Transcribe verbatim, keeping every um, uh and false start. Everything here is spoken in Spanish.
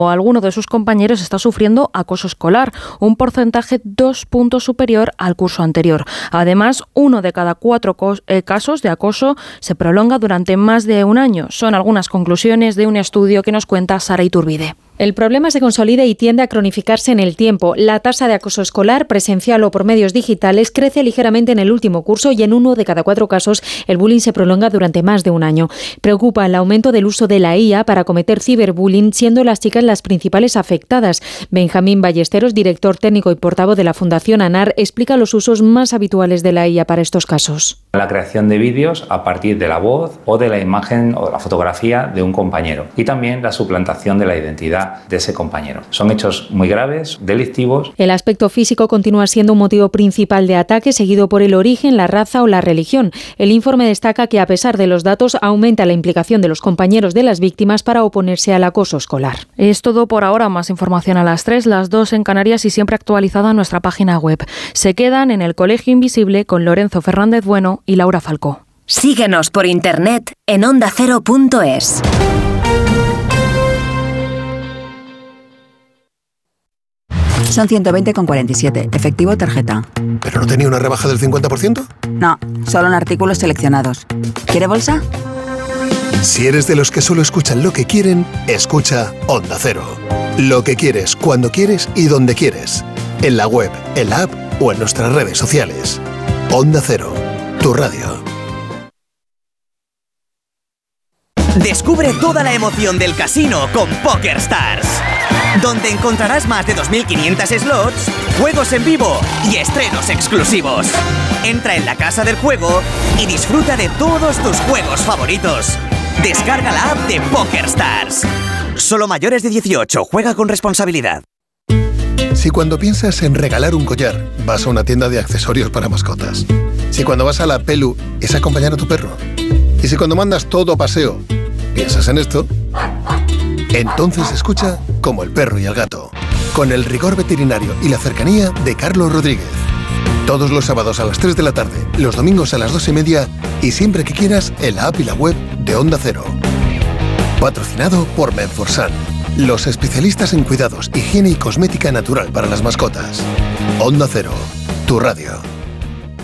o alguno de sus compañeros está sufriendo acoso escolar, un porcentaje dos puntos superior al curso anterior. Además, uno de cada cuatro cos- eh, casos de acoso se prolonga durante más de un año. Son algunas conclusiones de un estudio que nos cuenta Sara Iturbide. El problema se consolida y tiende a cronificarse en el tiempo. La tasa de acoso escolar, presencial o por medios digitales, crece ligeramente en el último curso y en uno de cada cuatro casos el bullying se prolonga durante más de un año. Preocupa el aumento del uso de la I A para cometer ciberbullying, siendo las chicas las principales afectadas. Benjamín Ballesteros, director técnico y portavoz de la Fundación ANAR, explica los usos más habituales de la I A para estos casos. La creación de vídeos a partir de la voz o de la imagen o de la fotografía de un compañero y también la suplantación de la identidad de ese compañero. Son hechos muy graves, delictivos. El aspecto físico continúa siendo un motivo principal de ataque, seguido por el origen, la raza o la religión. El informe destaca que, a pesar de los datos, aumenta la implicación de los compañeros de las víctimas para oponerse al acoso escolar. Es todo por ahora. Más información a las tres, las dos en Canarias y siempre actualizada en nuestra página web. Se quedan en el Colegio Invisible con Lorenzo Fernández Bueno y Laura Falcó. Síguenos por internet en onda cero punto es. Son ciento veinte con cuarenta y siete, efectivo tarjeta. ¿Pero no tenía una rebaja del cincuenta por ciento? No, solo en artículos seleccionados. ¿Quiere bolsa? Si eres de los que solo escuchan lo que quieren, escucha Onda Cero. Lo que quieres, cuando quieres y donde quieres. En la web, en la app o en nuestras redes sociales. Onda Cero, tu radio. Descubre toda la emoción del casino con PokerStars, donde encontrarás más de dos mil quinientos slots, juegos en vivo y estrenos exclusivos. Entra en la casa del juego y disfruta de todos tus juegos favoritos. Descarga la app de PokerStars. Solo mayores de dieciocho, juega con responsabilidad. Si cuando piensas en regalar un collar, vas a una tienda de accesorios para mascotas. Si cuando vas a la Pelu es acompañar a tu perro. Y si cuando mandas todo a paseo, piensas en esto, entonces escucha Como el perro y el gato, con el rigor veterinario y la cercanía de Carlos Rodríguez. Todos los sábados a las tres de la tarde, los domingos a las dos y media y siempre que quieras en la app y la web de Onda Cero. Patrocinado por Menforsan, los especialistas en cuidados, higiene y cosmética natural para las mascotas. Onda Cero, tu radio.